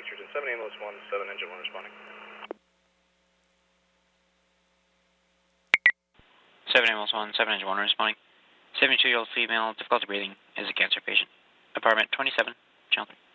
Eastern 7 ambulance 1, 7 engine 1 responding. 7 ambulance 1, 7 engine 1 responding. 72-year-old female, difficulty breathing, is a cancer patient. Apartment 27, channel 3.